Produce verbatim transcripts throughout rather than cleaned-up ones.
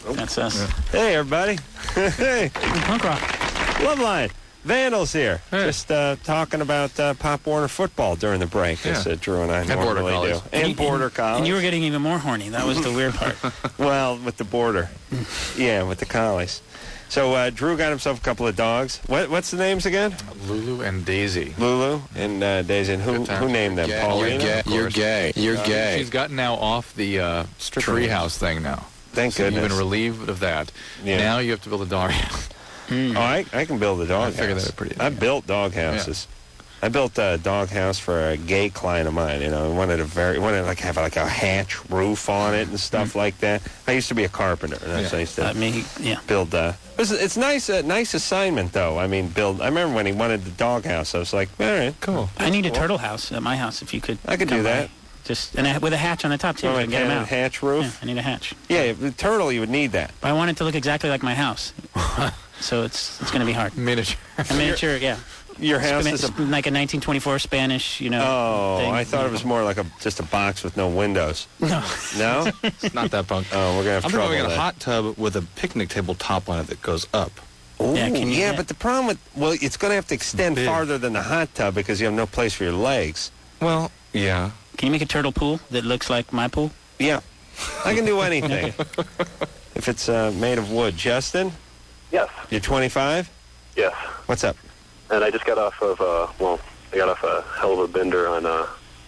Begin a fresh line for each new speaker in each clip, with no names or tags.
That's us.
Yeah.
Hey, everybody. Hey.
Punk rock.
Loveline. Vandals here.
Hey.
Just uh, talking about uh, Pop Warner football during the break, as
Yeah.
uh, Drew and I
And
normally
Border
do.
Collies.
And,
you-
Border
and,
Collies.
And you were getting even more horny. That was the weird part.
Well, with the border. Yeah, with the Collies. So uh, Drew got himself a couple of dogs. What What's the names again?
Lulu and Daisy.
Lulu and uh, Daisy. And who,
Good time.
who named them?
Gay.
Paulina?
You're gay.
You're gay. You're
Uh,
gay.
She's gotten now off the uh, treehouse thing now.
Thank
So
goodness.
you've been relieved of that.
Yeah.
Now you have to build a dog house.
Mm.
Oh, I, I can build a dog
I figured
house.
that pretty-
I built dog houses. I built a dog house for a gay client of mine. You know, I wanted a very wanted to like have like a hatch roof on it and stuff like that. I used to be a carpenter. And that's
Yeah.
I used to
I mean, yeah.
build. Uh, it's, it's nice, uh, nice assignment though. I mean, build. I remember when he wanted the dog house. I was like, all right,
Cool.
I need a turtle house at my house if you could.
I could
come
do that.
by. Just and a, with a hatch on the top too.
Oh,
So I
like
can get them
a
out.
hatch
Yeah,
roof.
I need a hatch.
Yeah, the turtle you would need that.
But I want it to look exactly like my house. So it's it's going to be hard.
Miniature.
A miniature, yeah.
Your house
It's
is a.
like a nineteen twenty-four Spanish, you know.
Oh,
thing.
I thought it was more like a just a box with no windows.
No.
No?
It's not that punk.
Oh, we're gonna have
I'm
trouble.
thinking of a
then.
hot tub with a picnic table top on it that goes up.
Ooh,
Yeah, can you
yeah,
get-
but the problem with well, it's going to have to extend
Big.
farther than the hot tub because you have no place for your legs.
Well, yeah.
Can you make a turtle pool that looks like my pool?
Yeah, I can do anything if it's uh, made of wood. Justin,
Yes,
you're twenty-five.
yes.
What's up?
And I just got off of, uh, well, I got off a hell of a bender on uh,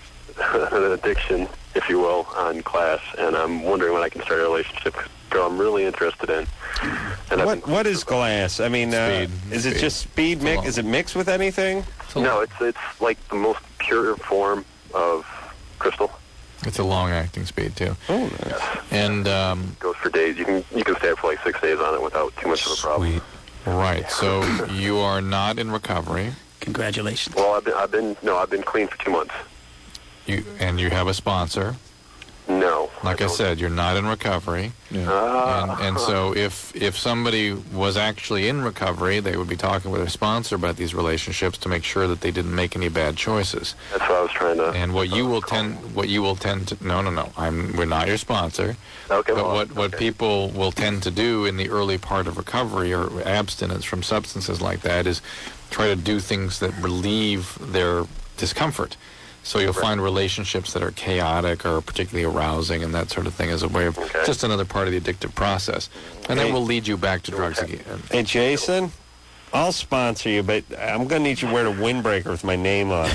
an addiction, if you will, on class, and I'm wondering when I can start a relationship with a girl I'm really interested in. And I've
What
been-
what is glass? I mean, uh,
Speed.
is it
Speed.
just speed mix?
long.
Is it mixed with anything?
No, it's it's like the most pure form of crystal.
It's a long-acting speed, too.
Oh, nice.
And, um,
Goes for days. You can you can stay up for like six days on it without too much of a problem.
Sweet.
right, so you are not in recovery.
Congratulations.
Well, I've been I've been no, I've been clean for two months.
You And you have a sponsor.
No.
Like I
don't.
said, you're not in recovery.
Ah.
And, and so if if somebody was actually in recovery, they would be talking with their sponsor about these relationships to make sure that they didn't make any bad choices.
That's what I was trying to.
And what you will
call.
tend what you will tend to no no no I'm we're not your sponsor.
Okay.
But
well,
what, what
okay.
people will tend to do in the early part of recovery or abstinence from substances like that is try to do things that relieve their discomfort. So you'll
Right.
find relationships that are chaotic or particularly arousing and that sort of thing as a way of
Okay.
just another part of the addictive process. And
Hey.
that will lead you back to drugs
Okay.
again.
Hey, Jason, I'll sponsor you, but I'm going to need you to wear a windbreaker with my name on it.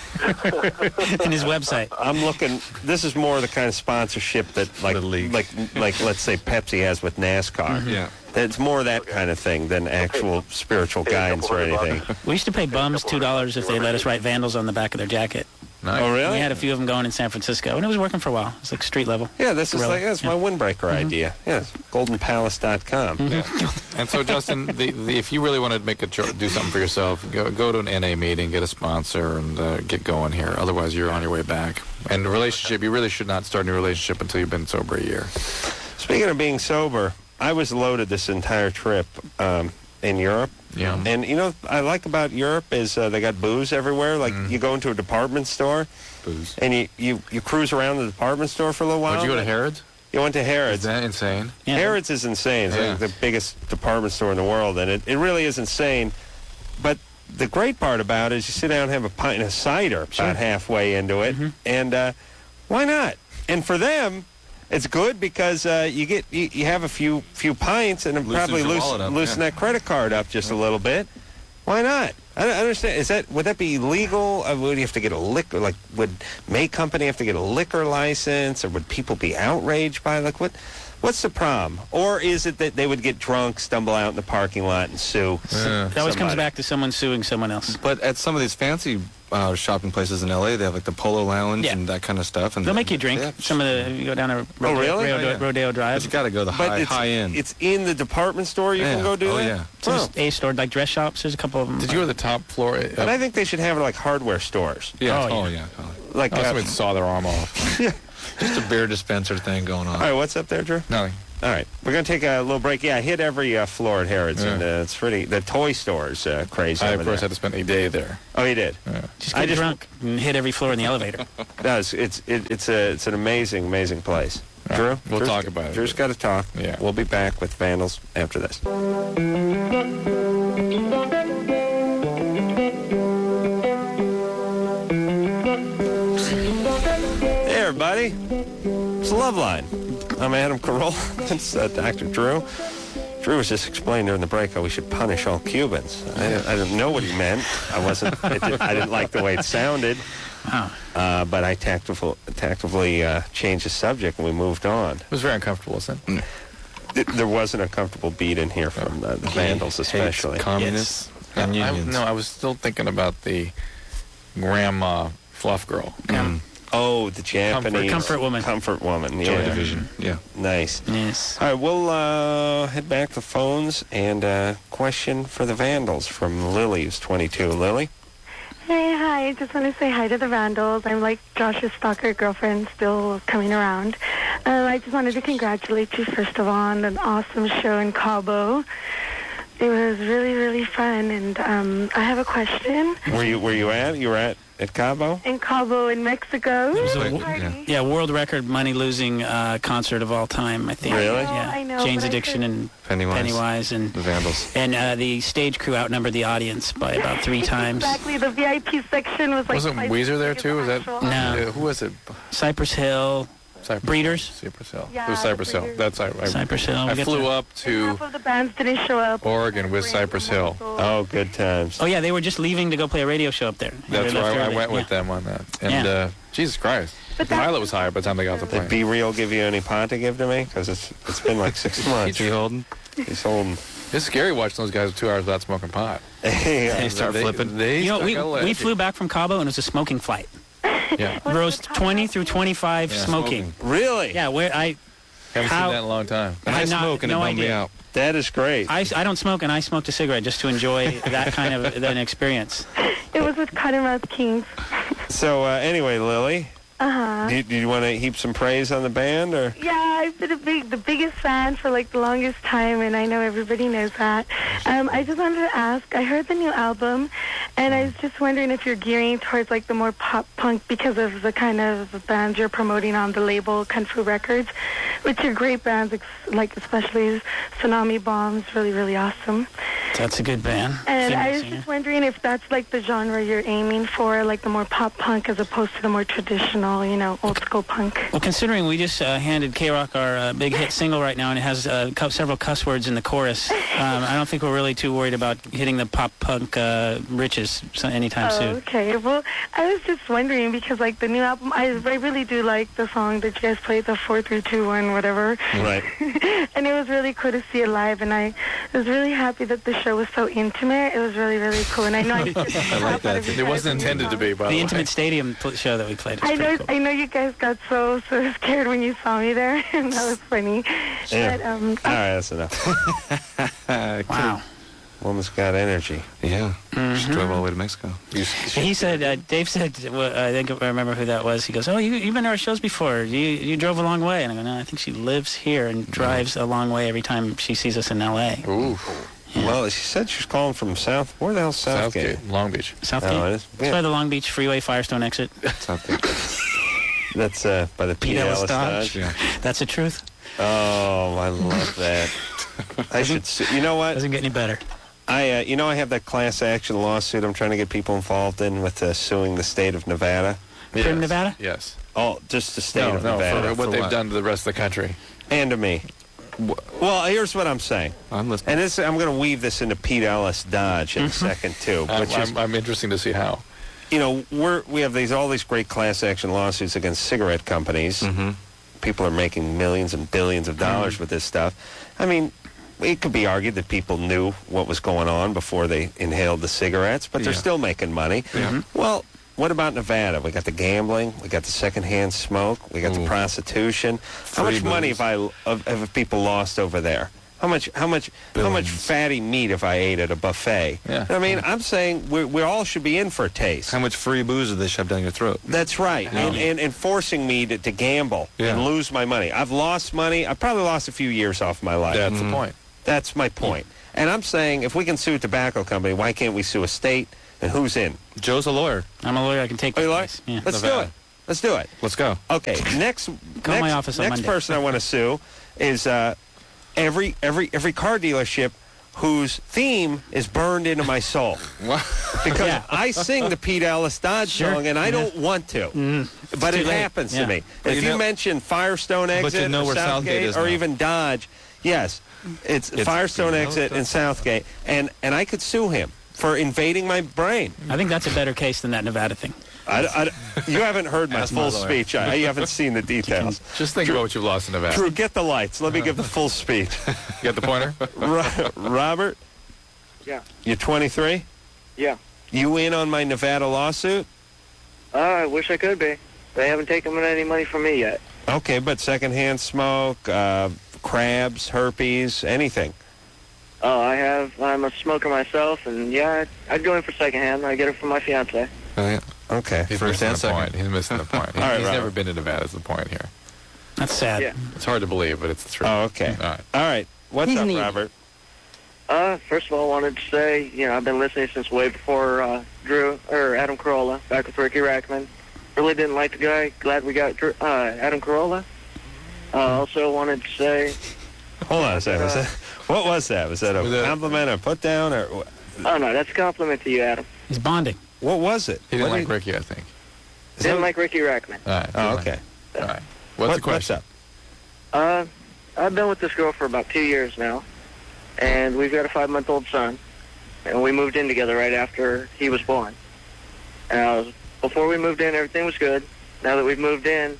And his website.
I'm looking. This is more the kind of sponsorship that, like,
Little League.
like, like, let's say Pepsi has with NASCAR.
Yeah.
It's more that kind of thing than actual spiritual
Hey, a
guidance
couple
or
hundred
anything.
bucks.
We used to pay bums two dollars if they let us write Vandals on the back of their jacket.
Nice.
Oh, really?
We had a few of them going in San Francisco, and it was working for a while. It's like street level.
Yeah, this is
Gorilla.
like that's
Yeah.
my windbreaker idea. Yes, golden palace dot com.
And so, Justin, the, the, if you really want to make a cho- do something for yourself, go, go to an N A meeting, get a sponsor, and uh, get going here. Otherwise, you're on your way back. And the relationship, you really should not start a new relationship until you've been sober a year.
Speaking of being sober, I was loaded this entire trip um, in Europe.
Yeah.
And you know what I like about Europe is uh, they got booze everywhere. Like
Mm.
you go into a department store
Booze.
and you, you, you cruise around the department store for a little while.
Would you go to Harrods?
You went to
Is
Harrods.
that insane?
Yeah.
Harrods is insane. It's
Yeah.
like the biggest department store in the world, and it, it really is insane. But the great part about it is you sit down and have a pint of cider
Sure.
about halfway into it,
Mm-hmm.
and uh, why not? And for them, it's good because uh, you get you, you have a few few pints and it
Loosens
probably
your
loosen,
wallet up,
loosen
yeah.
that credit card up just a little bit. Why not? I don't understand. Is that would that be illegal? Uh, would you have to get a liquor? Like, would May Company have to get a liquor license, or would people be outraged by like what? What's the problem? Or is it that they would get drunk, stumble out in the parking lot, and sue?
Yeah.
It always comes
somebody?
back to someone suing someone else.
But at some of these fancy uh, shopping places in L A, they have like the Polo Lounge
Yeah.
and that kind of stuff. And
They'll make you drink.
Yeah.
Some of the you go down to Rodeo,
really?
Rodeo,
Oh, yeah.
Rodeo
But
Drive.
you got to go the
But
high,
it's,
high end.
it's in the department store. You
Yeah.
can go do
Oh,
that.
yeah.
Some
Oh.
A store, like dress shops. There's a couple of them.
Did you go to the top floor? Uh,
But I think they should have like hardware stores.
yeah.
Oh,
Oh,
yeah.
yeah. Oh,
Like,
oh,
uh,
somebody saw their arm off.
Just a beer dispenser thing going on.
all right, what's up there, Drew?
Nothing.
All right, we're gonna take a little break. Yeah, I hit every uh, floor at Harrods,
Yeah.
and uh, it's pretty. The toy store's uh, crazy.
I,
over
of course,
there.
had to spend a day there.
Oh, you did.
Yeah.
Just
I
get
just-
drunk and hit every floor in the elevator.
It does. It's it, it's a it's an amazing amazing place. Drew?
We'll
Drew's-
talk about it.
Drew's got to talk.
Yeah.
We'll be back with Vandals after this. Hey, everybody. It's Loveline. I'm Adam Carolla. That's uh, Doctor Drew. Drew was just explaining during the break how we should punish all Cubans. I, didn't- I didn't know what he meant. I wasn't. It did, I didn't like the way it sounded.
Wow.
Uh, but I tactful, tactfully uh, changed the subject and we moved on.
It was very uncomfortable, wasn't it?
Th- There wasn't a comfortable beat in here from uh, the Vandals, especially.
Hates communists and
I,
unions.
no, I was still thinking about the grandma fluff girl.
Mm.
Oh, the Japanese
Comfort woman.
Comfort woman.
Joy
Yeah,
Division. Yeah.
nice.
Yes.
All right, we'll uh, head back to phones and uh, question for the Vandals from Lily, who's twenty-two. Lily.
Hey, hi. I just want to say hi to the Vandals. I'm like Josh's stalker girlfriend, still coming around. Um, I just wanted to congratulate you, first of all, on an awesome show in Cabo. It was really, really fun, and um, I have a question.
Where you where you at? You were at at Cabo?
In Cabo, in Mexico.
was a
Party.
wo- Yeah, world record money losing uh, concert of all time, I think.
Really?
Yeah.
I know,
Jane's
but I
Addiction
could-
and
Pennywise.
Pennywise and
The Vandals.
and uh, the stage crew outnumbered the audience by about three times.
Exactly. The V I P section was like...
Wasn't
twice
Weezer
as
there
big as
too?
the
Was that
actual
No.
audience.
Uh, who was it?
Cypress Hill,
Cypress
Breeders?
Cypress Hill.
Yeah,
it was Cypress Hill.
Breeders.
That's I. I
Cypress Hill.
I
we get
flew
to-
up
And
to.
half of the bands didn't show up.
Oregon with
Great
Cypress Hill.
proposal.
Oh, good times.
Oh yeah, they were just leaving to go play a radio show up there. They
That's
left
where I, I
early.
went with
Yeah.
them on that. And
Yeah.
uh, Jesus Christ,
But
the
that's-
pilot was hired by the time they got the
Did
plane.
Be Real give you any pot to give to me? Because it's it's been like six months.
T. Holden.
He's holding.
It's scary watching those guys two hours without smoking pot.
Yeah.
They start flipping.
They
You know, we
stuck a leg.
we flew back from Cabo and it was a smoking flight.
Yeah.
Was
Rows
it the
twenty
top
through twenty-five
Yeah,
smoking.
Really?
Yeah, where I
Haven't
How-
seen that in a long time.
And I
I'm not-
smoke and
no
it bummed me
idea.
out.
That is great.
I, I don't smoke and I smoked a cigarette just to enjoy that kind of an experience.
It was with Cottonmouth Kings.
So uh, anyway, Lily,
Uh-huh.
do, do you want to heap some praise on the band, or?
Yeah, I've been a big, the biggest fan for like the longest time, and I know everybody knows that. Um, I just wanted to ask, I heard the new album, and I was just wondering if you're gearing towards like the more pop punk because of the kind of bands you're promoting on the label Kung Fu Records, which are great bands, ex- like especially Tsunami Bombs, really, really awesome.
That's a good band.
And
Female
I was
singer.
just wondering if that's like the genre you're aiming for, like the more pop punk as opposed to the more traditional, you know, old school punk.
Well, considering we just uh, handed K-Rock our uh, big hit single right now, and it has uh, cu- several cuss words in the chorus, um, I don't think we're really too worried about hitting the pop punk uh, riches so- anytime
Oh,
soon.
okay. Well, I was just wondering because, like, the new album, I, I really do like the song that you guys played, the four three two one, whatever.
Right.
And it was really cool to see it live, and I was really happy that the show was so intimate. It was really, really cool, and I know I,
I like that.
It wasn't intended to be, by the,
The
way.
Intimate Stadium pl- show that we played was
I know,
pretty cool.
I know you guys got so so scared when you saw me there, and that was funny.
Yeah.
But, um,
All right, that's enough.
Wow.
Woman's got energy.
Yeah.
Mm-hmm.
She drove all the way to Mexico.
You,
He said, uh, Dave said, well, I think I remember who that was. He goes, oh, you, you've been to our shows before. You you drove a long way. And I go, no, I think she lives here and drives a long way every time she sees us in L A.
Ooh,
Well, she said she was calling from South. Where the hell's Southgate?
Southgate, Long Beach.
Southgate?
Oh, it is.
It's by
Yeah.
the Long Beach Freeway Firestone exit.
Southgate.
That's uh, by the Pete
Pete Ellis
Ellis
Dodge.
Dodge.
Yeah.
That's the truth.
Oh, I love that. I should. Sue. You know what?
Doesn't get any better.
I, uh, you know, I have that class action lawsuit I'm trying to get people involved in with uh, suing the state of Nevada.
For Nevada?
Yes.
Oh, just the state
No,
of
no,
Nevada.
for what
For
they've
what?
done to the rest of the country.
And to me. Well, here's what I'm saying.
I'm listening.
And this, I'm going to weave this into Pete Ellis Dodge in a second, too.
I'm,
Which is,
I'm, I'm interesting to see how.
you know, we're, we have these all these great class action lawsuits against cigarette companies.
Mm-hmm.
People are making millions and billions of dollars with this stuff. I mean, it could be argued that people knew what was going on before they inhaled the cigarettes, but they're
Yeah.
still making money.
Yeah.
Well, what about Nevada? We got the gambling, we got the secondhand smoke, we got the
Ooh.
prostitution. How
Free
much money
booze.
have I have, have people lost over there? How much? How much? How much
Billions.
fatty meat have I ate at a buffet?
Yeah.
I mean, I'm saying we we all should be in for a taste.
How much free booze did they shove down your throat?
That's right, and, and and forcing me to, to gamble
Yeah.
and lose my money. I've lost money. I've probably lost a few years off my life.
That's the point.
That's my point. And I'm saying, if we can sue a tobacco company, why can't we sue a state? And who's in?
Joe's a lawyer.
I'm a lawyer. I can take
Are you
that
like?
case. Yeah.
Let's
Nevada.
do it. Let's do it.
Let's go.
Okay, next
Call
next,
my office on
next
Monday.
person I want to sue is uh, every every every car dealership whose theme is burned into my soul. Because
Yeah.
I sing the Pete Ellis Dodge
Sure.
song, and I
Yeah.
don't want to.
Mm,
but
too
it
late.
happens
Yeah.
to me.
But
If
you
you
know-
mention Firestone Exit
you know
or
where Southgate
Southgate
is
or
now.
even Dodge, yes, it's,
It's-
Firestone
you know
Exit
that-
and Southgate, and, and I could sue him for invading my brain.
I think that's a better case than that Nevada thing.
I, I- you haven't heard my
Ask my
full
lawyer.
speech. I, you haven't seen the details.
Just think about what you've lost in Nevada.
Drew, get the lights. Let me give the full speech.
You got the pointer?
Ro- Robert?
Yeah.
You're twenty-three?
Yeah.
You in on my Nevada lawsuit?
Uh, I wish I could be. They haven't taken any money from me yet.
Okay, but secondhand smoke, uh, crabs, herpes, anything.
Oh, I have. I'm a smoker myself, and yeah, I'd, I'd go in for secondhand. I get it from my fiance.
Oh, yeah.
Okay.
He's
First
missing
and
the
second.
point. He's missing the point. He-
All right,
he's
Robert.
never been to Nevada is the point here.
That's sad.
Yeah.
It's hard to believe, but it's the truth.
Oh, okay.
All right.
All right. What's
He's
up,
needy.
Robert?
Uh, first of all, I wanted to say, you know, I've been listening since way before uh, Drew or Adam Carolla, back with Ricky Rackman. Really didn't like the guy. Glad we got Drew, uh, Adam Carolla. Uh, also wanted to say,
Hold on a second. Was that, what was that? Was that a
Was that-
compliment or put down? Or wh-
oh no, that's a compliment to you, Adam.
He's bonding.
what was it?
He didn't
What
like
did-
Ricky, I think.
is
Didn't
that-
like Ricky Rackman.
All right.
Oh, okay.
All right. What's
What-
the question?
What's up?
Uh, I've been with this girl for about two years now, and we've got a five-month-old son, and we moved in together right after he was born. And I was, before we moved in, everything was good. Now that we've moved in,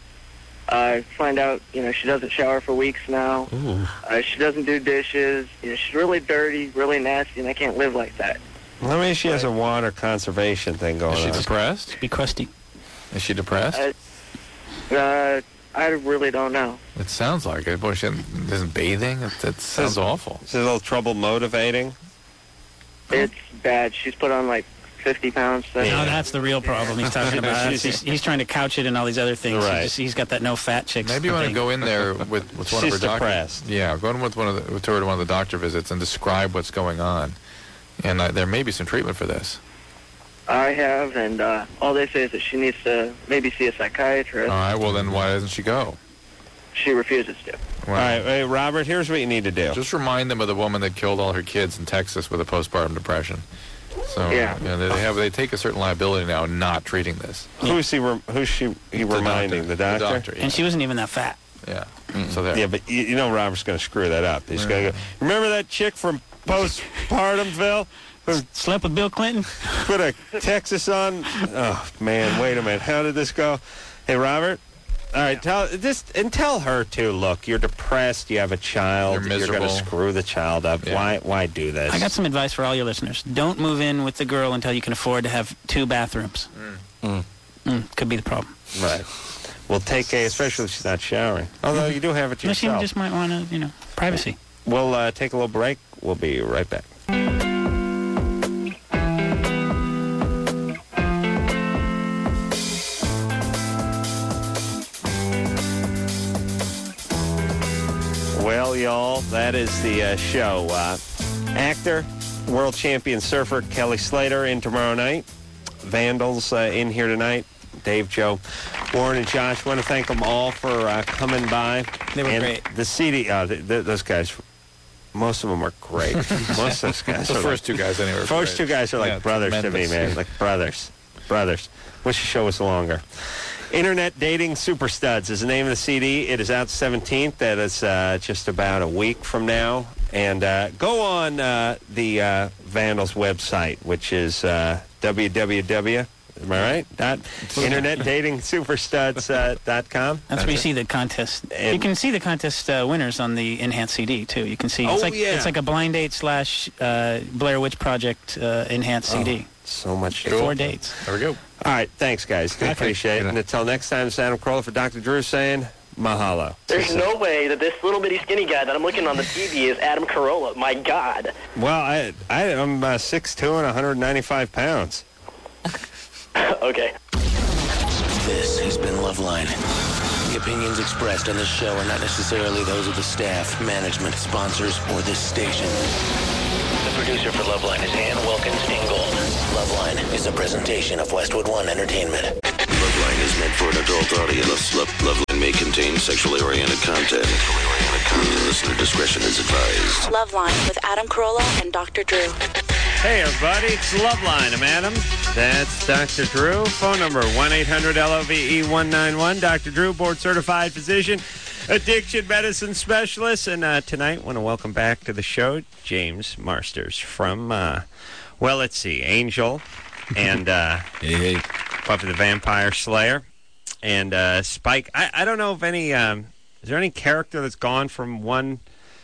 I find out, you know, she doesn't shower for weeks now. Uh, she doesn't do dishes. You know, she's really dirty, really nasty, and I can't live like that.
Well, maybe she has a water conservation thing going
Is she
on.
depressed?
Be crusty.
Is she depressed?
Uh, uh, I really don't know.
It sounds like it. Boy, she isn't bathing. It, it sounds awful.
Is it a little trouble motivating?
It's bad. She's put on like fifty pounds.
No, that's the real problem he's talking about.
She's-
he's, he's trying to couch it and all these other things.
Right.
He's, just, he's got that no fat chicks.
Maybe you want to
thing.
go in there with, with one
She's
of her doctors.
depressed.
Yeah, go in with one of the, with her to one of the doctor visits and describe what's going on. And uh, there may be some treatment for this.
I have, and uh, all they say is that she needs to maybe see a psychiatrist.
All right, well, then why doesn't she go?
She refuses to.
Well,
All right, hey, Robert, here's what you need to do.
just remind them of the woman that killed all her kids in Texas with a postpartum depression. So
Yeah.
you know, they have they take a certain liability now in not treating this.
Who's he? Rem- who's she? He
The
reminding the doctor.
The doctor, yeah.
And she wasn't even that fat.
yeah. So there.
Yeah, but you, you know Robert's going to screw that up. He's going to go. Remember that chick from postpartumville who
Slept with Bill Clinton?
put a Texas on? Oh man, wait a minute. How did this go? Hey, Robert. All right, tell just and tell her too. Look, you're depressed. You have a child.
You're miserable.
going to screw the child up.
Yeah.
Why? Why do this?
I got some advice for all your listeners. Don't move in with the girl until you can afford to have two bathrooms.
Mm.
Mm, could be the problem.
Right. Well, take a, especially if she's not showering. Although you do have it to
No, she
yourself.
just might want to, you know, privacy.
We'll uh, take a little break. We'll be right back. Well, y'all, that is the uh, show. Uh, actor, world champion surfer Kelly Slater in tomorrow night. Vandals uh, in here tonight. Dave, Joe, Warren, and Josh. Want to thank them all for uh, coming by.
They were
and
great.
The C D, uh, th- th- those guys, most of them are great. Most of those guys
The
are
first
like,
two guys anyway. were
first
great.
two guys are like
Yeah,
brothers to me,
tremendous.
man. Like brothers. Brothers. Wish the show was longer. Internet Dating Super Studs is the name of the C D. It is out seventeenth. That is uh, just about a week from now. And uh, go on uh, the uh, Vandals website, which is uh, w w w. Am I right? Dot Internet Dating Superstuds uh, dot com.
That's where you see the contest.
And-
you can see the contest uh, winners on the enhanced C D too. You can see. It's
Oh,
like
yeah.
it's like a blind date slash uh, Blair Witch Project uh, enhanced C D.
So much.
Cool.
Four dates.
There we go.
All right, thanks, guys. Do
Okay.
appreciate it.
Good
And until next time, it's Adam Carolla for Doctor Drew saying mahalo.
There's no way that this little bitty skinny guy that I'm looking on the T V is Adam Carolla. My God.
Well, I, I, I'm uh, six two and one hundred ninety-five pounds.
Okay.
This has been Loveline. The opinions expressed on this show are not necessarily those of the staff, management, sponsors, or this station. The producer for Loveline is Ann Wilkins Ingold. Loveline is a presentation of Westwood One Entertainment. Loveline is meant for an adult audience. Lo- Loveline may contain sexually oriented content. Mm, listener discretion is advised.
Loveline with Adam Carolla and Doctor Drew.
Hey, everybody, it's Loveline. I'm Adam. That's Doctor Drew. Phone number one eight hundred L O V E one nine one. Doctor Drew, board-certified physician, addiction medicine specialist. And uh, tonight, I want to welcome back to the show James Marsters from, uh, well, let's see, Angel and uh,
hey, hey.
Buffy the Vampire Slayer and uh, Spike. I, I don't know if any, um, is there any character that's gone from one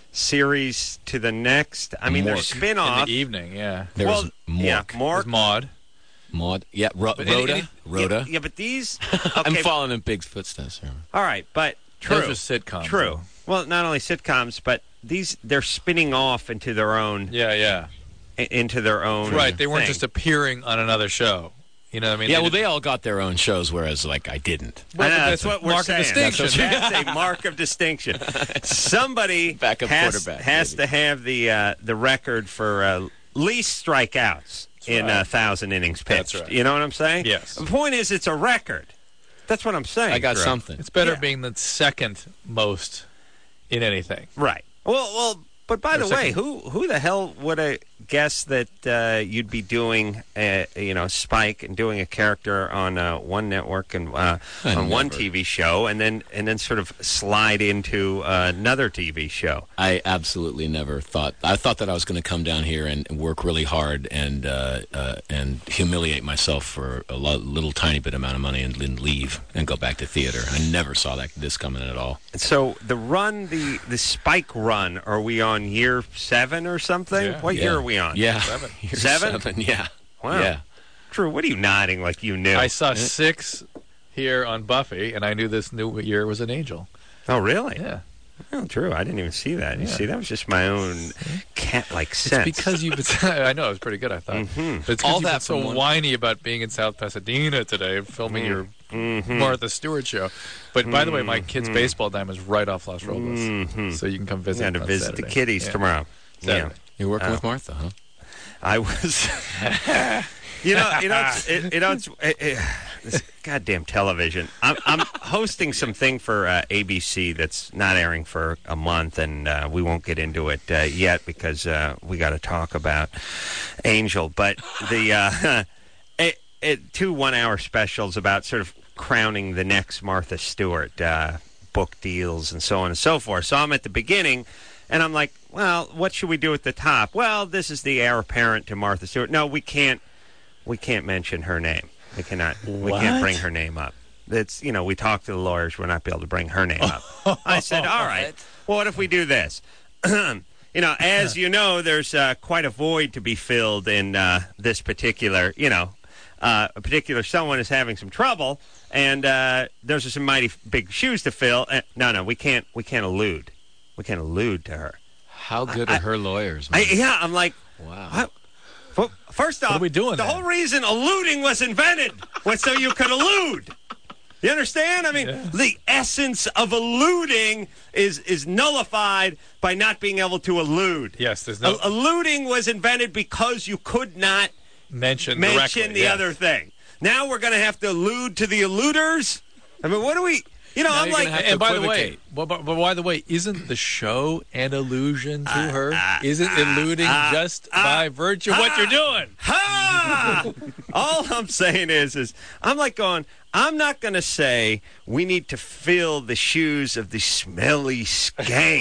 series to the next? I mean,
Mork.
there's spin-off.
In the evening, yeah.
There
well,
was Mork.
Yeah, Mork.
There's Maud.
Maud. Yeah, Ro-
But
Rhoda.
any- any-
Rhoda.
Yeah, yeah, but these...
I'm
Okay,
following in Big's footsteps here.
all right, but true.
Those are sitcoms.
True. Well, not only sitcoms, but these, they're spinning off into their own...
Yeah, yeah.
i- Into their own
Right, they weren't
thing.
just appearing on another show. You know what I mean?
Yeah,
They
well,
didn't-
they all got their own shows, whereas, like, I didn't.
I know,
Well,
that's
a
what we're
mark
saying.
of distinction.
That's a mark of distinction. Somebody
Backup
has,
quarterback,
has
maybe.
to have the uh, the record for uh, least strikeouts in a
right.
uh, thousand innings pitched.
That's right.
You know what I'm saying?
Yes.
The point is, it's a record. That's what I'm saying.
I got
Drew.
something.
It's better
Yeah.
being the second most in anything.
Right. Well, well. But by
Or
the way,
second.
who who the hell would have guessed that uh, you'd be doing, a, you know, Spike and doing a character on uh, one network and uh,
I
on one
never.
T V show, and then and then sort of slide into uh, another T V show?
I absolutely never thought. I thought that I was going to come down here and work really hard and uh, uh, and humiliate myself for a lo- little tiny bit amount of money and then leave and go back to theater. I never saw that this coming at all.
So the run, the the Spike run, are we on year seven or something?
Yeah.
What
Yeah.
year are we on?
Yeah,
Seven.
Year
Seven?
seven. Yeah.
Wow.
Yeah.
Drew, what are you nodding like you knew?
I saw six here on Buffy, and I knew this new year was an Angel.
Oh, really?
Yeah.
Oh, Drew, I didn't even see that. You
Yeah.
see, that was just my own cat-like sense.
It's because you've been... I know, it was pretty good, I thought.
Mhm.
But it's
All
all that
that
so
from one-
whiny about being in South Pasadena today, filming your
Mhm.
Martha Stewart show. But by the way, my kid's baseball time is right off Las Robles.
Mhm.
So you can come
I'm
visit
going to
on
visit the
Saturday.
kiddies
Yeah.
tomorrow.
Saturday.
You're working
Oh.
with Martha, huh?
I was, you know, you know, it's, it, you know, it's, it, it, this goddamn television. I'm, I'm hosting something for uh, A B C that's not airing for a month, and uh, we won't get into it uh, yet because uh, we got to talk about Angel. But the uh, it, it, two one-hour specials about sort of crowning the next Martha Stewart, uh, book deals and so on and so forth. So I'm at the beginning. And I'm like, well, what should we do at the top? Well, this is the heir apparent to Martha Stewart. No, we can't. We can't mention her name. We cannot. We can't
What?
bring her name up. It's you know we talked to the lawyers. We're not be able to bring her name up. I said, all right. Well, what if we do this? You know, as you know, there's uh, quite a void to be filled in uh, this particular. You know, uh, a particular someone is having some trouble, and uh, those are some mighty big shoes to fill. Uh, no, no, we can't. We can't allude. We can't allude to her.
How good
I-
are her lawyers,
I,
man?
yeah, I'm like,
Wow.
what? Well, first off,
are we doing
the
then?
whole reason alluding was invented was so you could allude. You understand? I mean,
Yeah.
the essence of alluding is is nullified by not being able to allude.
Yes, there's no...
A- alluding was invented because you could not
mention
mention
directly,
the
yes.
other thing. Now we're going to have to allude to the alluders. I mean, what do we? You know,
Now
I'm
you're
like,
gonna have
And
to
by the way,
equivocate.
well, but, but by the way, isn't the show an allusion to
Uh,
her?
uh,
Isn't
uh,
alluding
uh,
just
uh,
by virtue of what you're doing?
Ha! All I'm saying is, is I'm like going, I'm not going to say we need to fill the shoes of the smelly skank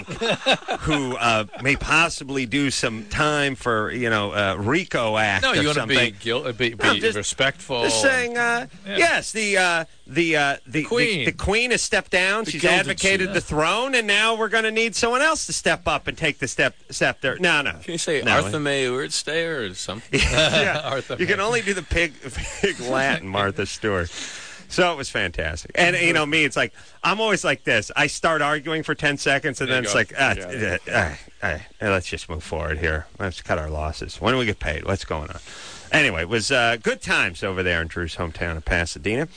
who uh, may possibly do some time for, you know, uh, RICO Act
No,
or
you want to
something.
be, guil- be, be
I'm just-
respectful.
Just saying, uh,
Yeah.
yes, the uh, the, uh, the, the
Queen.
the queen has stepped down.
The
She's
gilded
advocated
sheet.
the throne, and now we're going to need someone else to step up and take the step scepter. No, no.
Can you say
No.
Arthur May Urdstay or something?
yeah.
Arthur
You can
May.
only do the pig, pig Latin, Martha Stewart. So it was fantastic. And, you know, me, it's like, I'm always like this. I start arguing for ten seconds, and
There
then
you
it's
go.
like, ah,
Yeah.
uh, uh, uh, uh, let's just move forward here. Let's cut our losses. When do we get paid? What's going on? Anyway, it was uh, good times over there in Drew's hometown of Pasadena.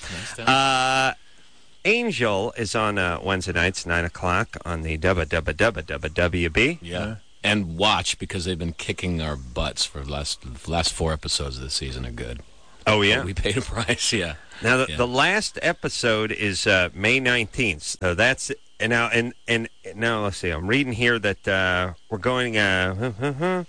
Uh, Angel is on uh, Wednesday nights, nine o'clock on the W W W W B.
Yeah. And watch, because they've been kicking our butts for the last the last four episodes of the season are good.
Oh, yeah?
But we paid a price, yeah.
Now, the,
Yeah.
the last episode is uh, May nineteenth. So that's and now and and now let's see. I'm reading here that uh, we're going. Uh,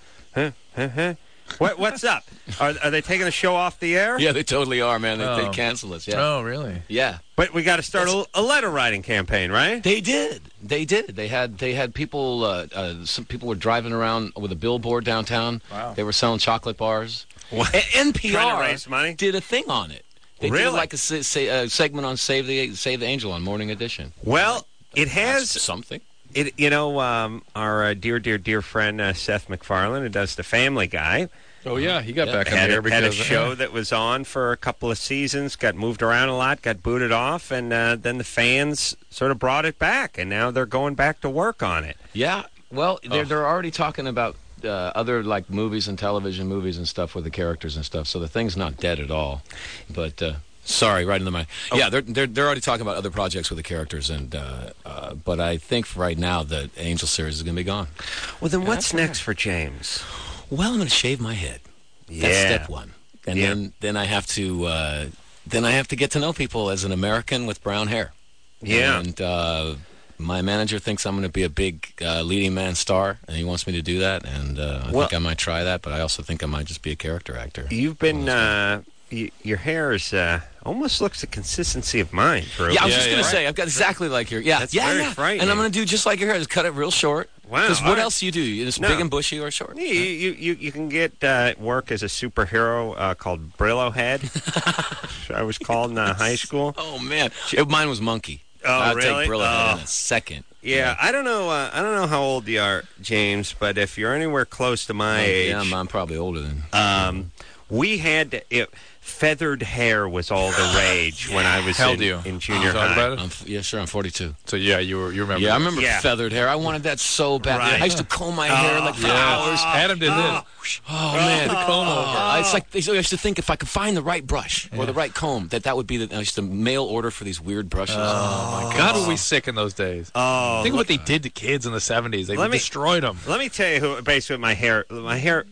what what's up? Are are they taking the show off the air?
Yeah, they totally are, man. They,
Oh.
they cancel us. Yeah.
Oh, really?
Yeah.
But we got to start a, a letter writing campaign, right?
They did. They did. They had they had people. Uh, uh, some people were driving around with a billboard downtown.
Wow.
They were selling chocolate bars.
What?
A- N P R
Trying to raise money?
did a thing on it. They did
Really?
like a, se- se- a segment on Save the Save the Angel on Morning Edition.
Well, it has
That's something.
It, you know, um, our uh, dear, dear, dear friend uh, Seth MacFarlane, who does The Family Guy,
Oh, yeah. He got
Yeah.
back on
had,
the air
a, had a
because
show that was on for a couple of seasons, got moved around a lot, got booted off, and uh, then the fans sort of brought it back, and now they're going back to work on it.
Yeah. Well, they're they're already talking about uh, other like movies and television movies and stuff with the characters and stuff. So the thing's not dead at all. But uh, sorry, right in the mind.
Oh.
Yeah, they're they're they're already talking about other projects with the characters, and uh, uh, but I think for right now the Angel series is going to be gone.
Well, then what's
that's
next for James?
Well, I'm going to shave my head.
Yeah.
That's step one, and
Yeah.
then then I have to uh, then I have to get to know people as an American with brown hair.
Yeah.
And uh, my manager thinks I'm going to be a big uh, leading man star, and he wants me to do that. And uh, I
Well-
think I might try that, but I also think I might just be a character actor.
You've been, uh, y- your hair is uh, almost looks the consistency of mine, Drew.
Yeah, I was
Yeah,
just
yeah.
going to say, I've got exactly like your yeah,
That's
yeah,
very
yeah.
frightening.
And I'm going to do just like your hair, just cut it real short.
Wow,
Because
all
what
right.
else do you do? It's
No.
big and bushy or short.
You, you, you, you can get uh, work as a superhero uh, called Brillo Head. I was called in uh, high school.
Oh man, It- mine was monkey.
Oh,
I'll
really?
take Brillo Head
Oh.
in a second.
Yeah, I don't know. Uh, I don't know how old you are, James, but if you're anywhere close to my
Oh,
age,
yeah, I'm, I'm probably older than.
um, we had to, it, feathered hair was all the rage when I was
How old
in,
are you?
in junior
Talk
high.
about it?
I'm, f- yeah, sure. I'm forty-two.
So, yeah, you were, you remember.
Yeah, I
that.
remember
Yeah.
feathered hair. I wanted that so bad.
Right.
I used to comb my hair like for hours.
Adam did this.
Oh man,
the comb over.
Uh, it's like I used to think if I could find the right brush or the right comb, that that would be the. I used to mail order for these weird brushes.
Oh, my God, were we sick in those days.
Oh,
Think of what they did to kids in the seventies. They
Let me-
destroyed them.
Let me tell you who, basically, my hair, my hair,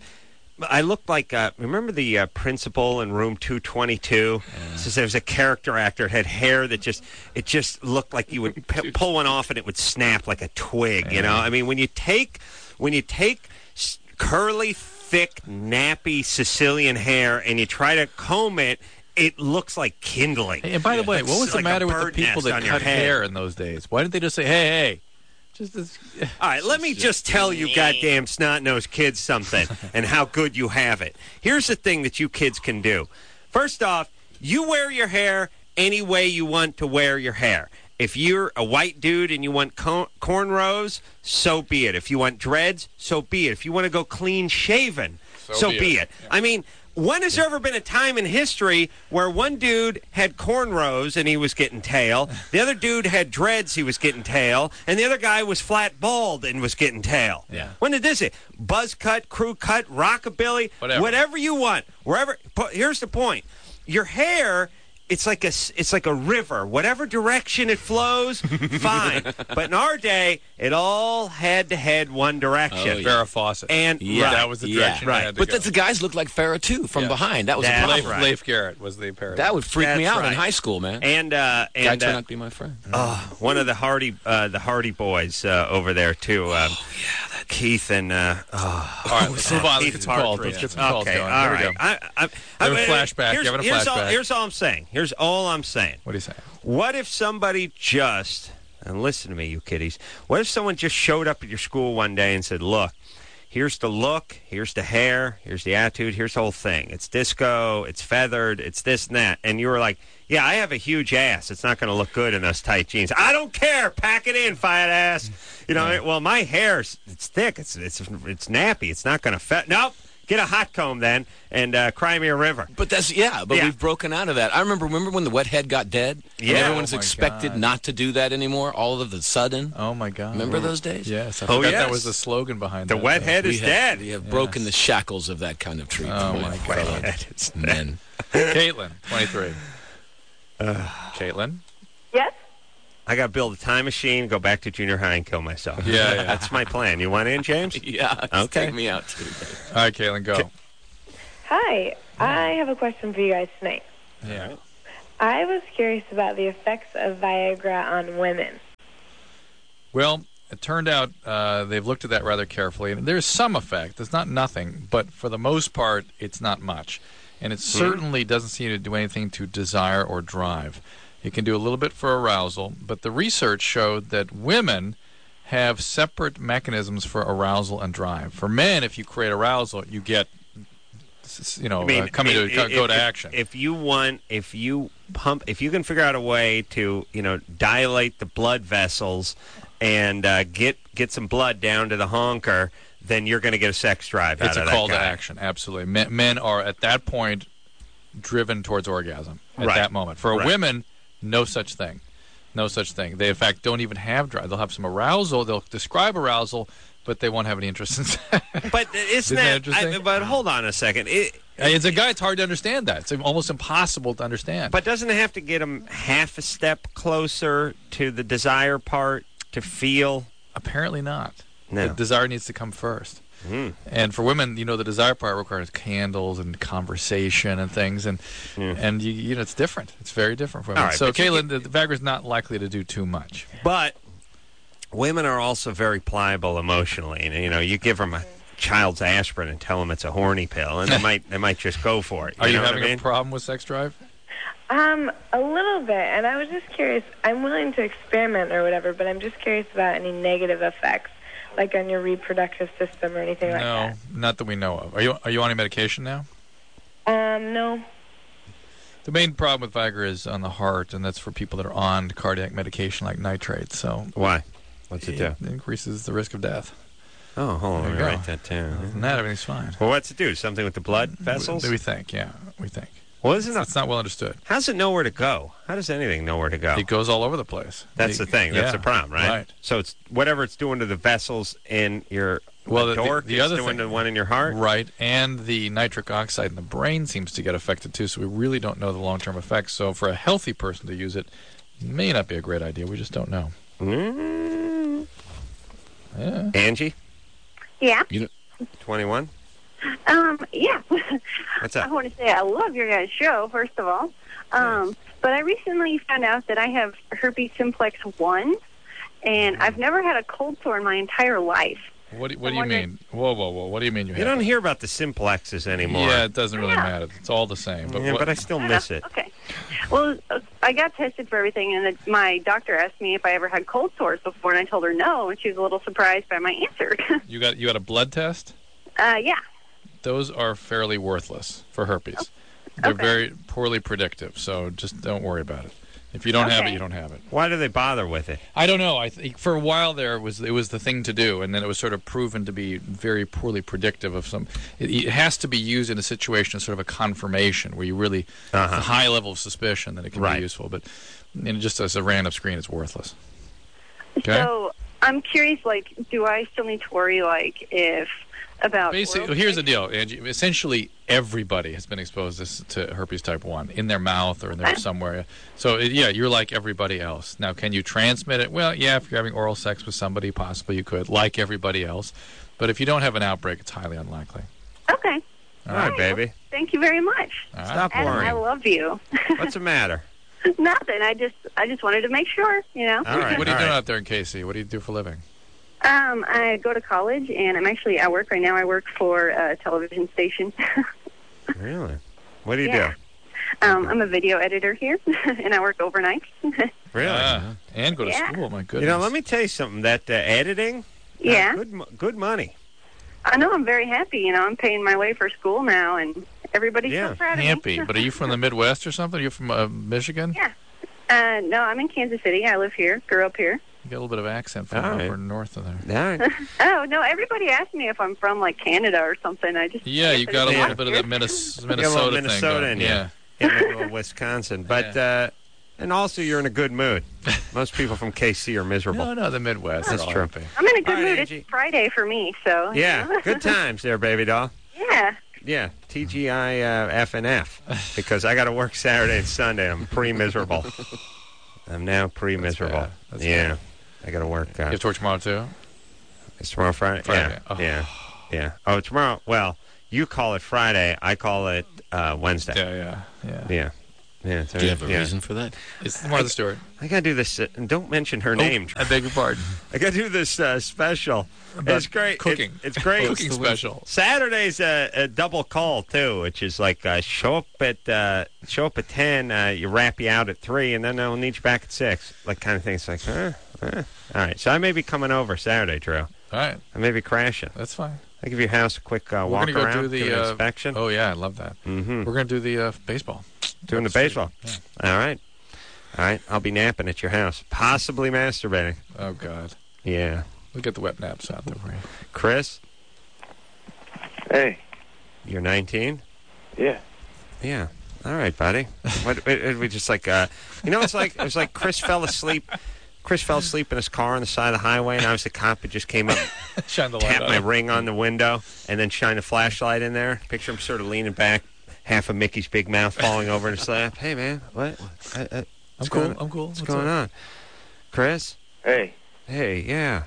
I looked like, uh, remember the uh, principal in room two twenty-two? So there was a character actor, had hair that just, it just looked like you would p- pull one off and it would snap like a twig, you know? I mean, when you take, when you take s- curly, thick, nappy Sicilian hair and you try to comb it, it looks like kindling.
Hey, and by the way,
It's
what was
like
the
a
matter with the
bird
people
nest
that
on your
cut
head.
hair in those days? Why didn't they just say, hey, hey, just this...
All right, let me just tell you goddamn snot-nosed kids something and how good you have it. Here's the thing that you kids can do. First off, you wear your hair any way you want to wear your hair. If you're a white dude and you want co- cornrows, so be it. If you want dreads, so be it. If you want to go clean-shaven, so,
So
be,
be
it.
it.
I mean, when has there ever been a time in history where one dude had cornrows and he was getting tail, the other dude had dreads, he was getting tail, and the other guy was flat bald and was getting tail?
Yeah.
When did this? Buzz cut, crew cut, rockabilly,
Whatever.
whatever you want, wherever. But here's the point: your hair. It's like a, s- it's like a river. Whatever direction it flows, fine. But in our day, it all had to head one direction.
Oh, yeah.
Farrah Fawcett.
And
Yeah,
right,
that was the
yeah,
direction
right.
I had to
But
go.
that's the guys look like Farrah too from
Yeah.
behind. That was a
That's
problem.
Leif,
right.
Leif Garrett was the parody.
That would freak me
That's
out
right.
in high school, man.
and uh,
Guy
and
turned
uh,
out to be my friend.
Oh, one of the Hardy, uh, the Hardy boys uh, over there too. Um, Keith and uh, oh,
All right, let's move on. Let's
Keith
get some calls.
Partridge.
Let's get some calls
okay,
going.
all
Here we
right.
go.
I, I, I,
Have a
I-
flashback.
Here's,
Give it a
here's All,
flashback.
here's all I'm saying. Here's all I'm saying.
What do you say?
What if somebody just, and listen to me, you kiddies, what if someone just showed up at your school one day and said, look, here's the look, here's the hair, here's the attitude, here's the whole thing. It's disco, it's feathered, it's this and that. And you were like, yeah, I have a huge ass. It's not going to look good in those tight jeans. I don't care. Pack it in, fat ass. You know,
Yeah.
well, my hair's, it's thick. It's it's it's nappy. It's not going to fit. Nope. Get a hot comb then and uh, cry me a river.
But that's yeah. But
Yeah.
we've broken out of that. I remember. Remember when the wet head got dead? And
Yeah.
everyone's
Oh, my
expected
God.
not to do that anymore. All of a sudden.
Oh, my God.
Remember those days?
Yes. I
Oh,
forgot
yes.
that was the slogan behind
The
that.
wet head
We
is
have,
dead.
We have
Yes.
broken the shackles of that kind of treatment.
Oh,
with
my
fellow
God.
Head is dead.
Men.
Caitlin, twenty-three. Caitlin?
Yes?
I got to build a time machine, go back to junior high, and kill myself.
Yeah, yeah.
That's my plan. You want in, James?
Yeah.
Okay.
Take me out too.
All right, Caitlin, go.
Hi, I have a question for you guys tonight.
Yeah.
I was curious about the effects of Viagra on women.
Well, it turned out uh, they've looked at that rather carefully, and there's some effect. It's not nothing, but for the most part, it's not much. And it certainly doesn't seem to do anything to desire or drive. It can do a little bit for arousal, but the research showed that women have separate mechanisms for arousal and drive. For men, if you create arousal, you get, you know,
I mean,
uh, coming to
if,
go to
if,
action.
If you want, if you pump, if you can figure out a way to, you know, dilate the blood vessels and uh, get get some blood down to the honker, then you're going to get a sex drive out
It's
of
a
that
call to
guy.
action, absolutely. Men, men are, at that point, driven towards orgasm at
Right.
that moment. For
Right.
women, no such thing. No such thing. They, in fact, don't even have drive. They'll have some arousal. They'll describe arousal, but they won't have any interest in sex.
But isn't,
Isn't
that,
that interesting?
I, but hold on a second. It,
As a guy, it's hard to understand that. It's almost impossible to understand.
But doesn't it have to get them half a step closer to the desire part to feel?
Apparently not.
No.
The desire needs to come first.
Mm.
And for women, you know, the desire part requires candles and conversation and things, and and you, you know, it's different. It's very different for women.
All right,
so,
but you
Caitlin, the, the Viagra's not likely to do too much.
But women are also very pliable emotionally. And, you know, you give them a child's aspirin and tell them it's a horny pill, and they might they might just go for it. You
Are you
know what
having
I mean?
a problem with sex drive?
Um, a little bit, and I was just curious. I'm willing to experiment or whatever, but I'm just curious about any negative effects, like on your reproductive system or anything like
No, not that we know of. Are you are you on any medication now?
that. Um, no.
The main problem with Viagra is on the heart, and that's for people that are on cardiac medication like nitrate. So
why? What's it do?
It increases the risk of death.
Oh, hold on.
There
Let
you
me
go.
write that down.
Other than that, everything's fine.
Well, what's it do? Something with the blood vessels?
We, we think, yeah, we think.
Well, isn't
it's, it's not well understood.
How's it know where to go? How does anything know where to go?
It goes all over the place.
That's
The-
the thing. That's
yeah,
the problem, right?
right.
So it's whatever it's doing to the vessels in your
Well, the,
dork,
the, the
it's
other
doing
thing,
to the one in your heart.
right? And the nitric oxide in the brain seems to get affected too. So we really don't know the long-term effects. So for a healthy person to use it, may not be a great idea. We just don't know.
Mm.
Yeah.
Angie,
Yeah.
twenty-one.
Um, yeah.
What's
I
up?
want to say I love your guys' show, first of all. Um, but I recently found out that I have herpes simplex one, and I've never had a cold sore in my entire life.
What do, what
I'm
do you
wondering-
mean? Whoa, whoa, whoa! What do you mean you,
You
have
don't
it?
hear about the simplexes anymore.
Yeah, it doesn't really matter. It's all the same. But
Yeah,
what,
but I still miss it.
Okay. Well, uh, I got tested for everything, and the, my doctor asked me if I ever had cold sores before, and I told her no, and she was a little surprised by my answer.
you got you got a blood test?
uh, yeah.
Those are fairly worthless for herpes. They're
Okay.
very poorly predictive, so just don't worry about it. If you don't have it,
Okay.
you don't have it.
Why do they bother with it?
I don't know. I think for a while there it was it was the thing to do, and then it was sort of proven to be very poorly predictive of some. It, it has to be used in a situation as sort of a confirmation where you really
Uh-huh.
a high level of suspicion that it can
Right.
be useful, but you know, just as a random screen, it's worthless. Okay.
So I'm curious, like, do I still need to worry, like, if about
Basically,
oral
here's the deal, Angie. Essentially, everybody has been exposed this, to herpes type one in their mouth or in their somewhere. So, it, yeah, you're like everybody else. Now, can you transmit it? Well, yeah, if you're having oral sex with somebody, possibly you could, like everybody else. But if you don't have an outbreak, it's highly unlikely.
Okay.
All right, baby.
Thank you very much.
All right.
Stop
And I
worrying.
love you.
What's the matter?
Nothing. I just, I just wanted to make sure, you know.
All right.
What are you
all
doing
right.
out there in K C? What do you do for a living?
Um, I go to college, and I'm actually at work right now. I work for a television station.
Really? What do you
Yeah. um, I'm a video editor here, and I work overnight.
do? Really?
Ah, and go to
Yeah.
school, my goodness.
You know, let me tell you something. That uh, editing, uh,
Yeah.
good, mo- good money.
I know. I'm very happy. You know, I'm paying my way for school now, and everybody's
Yeah.
so proud of
Happy.
me.
But are you from the Midwest or something? Are you from uh, Michigan?
Yeah. Uh, no, I'm in Kansas City. I live here. Grew up here.
You got a little bit of accent from
All right.
over north of there.
All right.
Oh no! Everybody asked me if I'm from like Canada or something. I just
Yeah, you got a
Yeah.
little bit of that Minnes-
You got a
Minnesota,
little
thing
Minnesota
going.
in you.
Yeah.
Yeah, maybe a little Wisconsin. But, uh, and also you're in a good mood. Most people from K C are miserable.
No, no, the Midwest.
That's
they're all
true.
happy.
I'm in a good
All right,
mood.
Angie.
It's Friday for me, so you
Yeah,
know.
good times there, baby doll.
Yeah.
Yeah, T G I uh, F and F, because I got to work Saturday and Sunday. I'm pre-miserable. I'm now pre-miserable.
bad. That's
yeah,
bad.
I got to work. Uh,
You have to work tomorrow, too?
It's tomorrow Friday?
Friday.
Yeah,
Oh.
yeah, yeah. Oh, tomorrow. Well, You call it Friday. I call it uh, Wednesday.
Yeah, yeah, yeah.
Yeah. Yeah, so,
Do you have a
yeah.
reason for that?
It's Martha Stewart.
I gotta do this. Uh, don't mention her
Oh,
name.
I beg your pardon.
I gotta do this uh, special.
About
it's great.
cooking.
It, it's great.
Cooking special.
Saturday's a, a double call too, which is like uh, show up at uh, show up at ten. Uh, you wrap you out at three, and then they'll need you back at six. Like kind of thing. It's like, huh? huh. All right. So I may be coming over Saturday, Drew.
All right.
I may be crashing.
That's fine.
I give your house a quick uh,
We're
walk
gonna go
around,
do the
give an
uh,
inspection.
Oh yeah, I love that.
Mm-hmm.
We're gonna do the uh, baseball.
Doing the baseball. Yeah. All right. All right. I'll be napping at your house, possibly masturbating.
Oh God.
Yeah.
We'll get the wet naps out there for you.
Chris.
Hey.
You're nineteen.
Yeah.
Yeah. All right, buddy. what, it, it, we just like, uh, you know, it's like it was like Chris fell asleep. Chris fell asleep in his car on the side of the highway, and I was the cop who just came up,
Shine the light
tapped
on
my
him.
ring on the window, and then shined a flashlight in there. Picture him sort of leaning back, half of Mickey's big mouth falling over in his lap. Hey, man, what? Uh, uh,
I'm
what's
cool.
going-
I'm cool.
What's
What's
going
up?
on? Chris?
Hey.
Hey, yeah.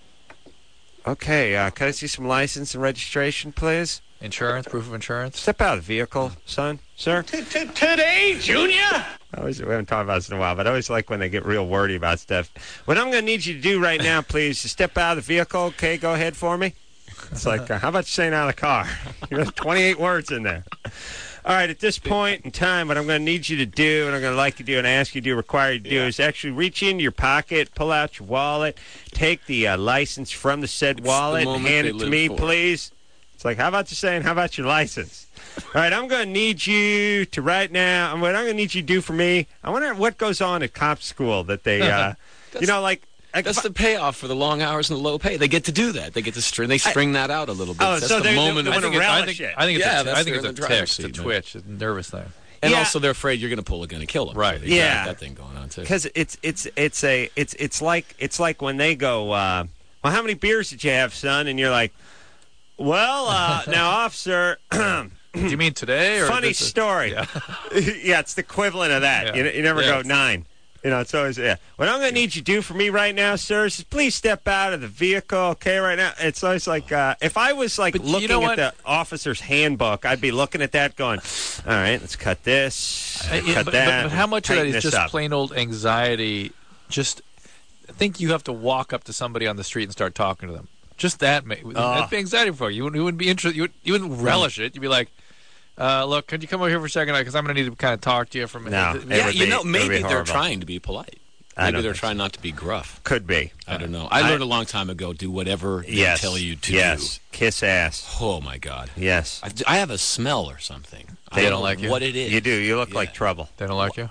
Okay, uh, can I see some license and registration, please?
Insurance, proof of insurance.
Step out of the vehicle, son, sir.
Today, Junior?
I always, we haven't talked about this in a while, but I always like when they get real wordy about stuff. What I'm going to need you to do right now, please, is step out of the vehicle. Okay, go ahead for me. It's like, uh, how about you staying out of the car? You have twenty-eight words in there. All right, at this point in time, what I'm going to need you to do, and I'm going to like you to do and ask you to do, require you to do,
Yeah.
is actually reach into your pocket, pull out your wallet, take the uh, license from the said wallet, and
moment
hand
they
it to
live
me,
for.
please. It's like, how about you saying, how about your license? All right, I'm going to need you to right now, and what I'm going to need you to do for me, I wonder what goes on at cop school that they, uh, you know, like, like
That's the payoff for the long hours and the low pay. They get to do that. They get to string. They string that out a little bit.
Oh,
that's
so
the
they-
moment.
they
of,
wanna
I think, it- I
relish
think,
it.
I think it's
Yeah,
a,
that's
I think
they're
it's
in
a
the driver's
tick, it's a
seat, man.
twitch, it's a nervous thing.
and
Yeah.
also, they're afraid you're going to pull a gun and kill them.
Right.
So they
Yeah.
got that thing going on too.
because it's it's it's a it's it's like it's like when they go, uh, well, how many beers did you have, son? And you're like, well, uh, now, officer.
Do you mean today? Or
Funny
this is-
story.
Yeah.
Yeah, it's the equivalent of that.
Yeah.
You, you never
Yeah.
go nine. You know, it's always, yeah. What I'm going to need you to do for me right now, sir, is please step out of the vehicle, okay, right now. It's always like, uh, if I was, like,
But you
looking
know
at
what?
the officer's handbook, I'd be looking at that going, all right, let's cut this,
Uh, yeah,
cut
but,
that.
but, but how much of that
tighten
is
this
just
up.
plain old anxiety? Just I think you have to walk up to somebody on the street and start talking to them. Just that, ma- that'd be anxiety for you. You wouldn't, you wouldn't be interested. You, would, you wouldn't relish it. You'd be like, uh, "Look, could you come over here for a second? Because I'm going to need to kind of talk to you for a minute."
No.
yeah,
would
you
be-
know,
it would
maybe
be
they're
horrible.
trying to be polite.
I
Maybe
don't
they're
think
trying not to be gruff.
Could be.
I don't know. I,
I-
learned a long time ago. Do whatever
Yes.
they tell you to
Yes. Kiss ass.
do. Oh my God.
Yes.
I, I have a smell or something.
They
I
don't
know
like you?
what it is.
You do. You look
Yeah.
like trouble.
They don't like you.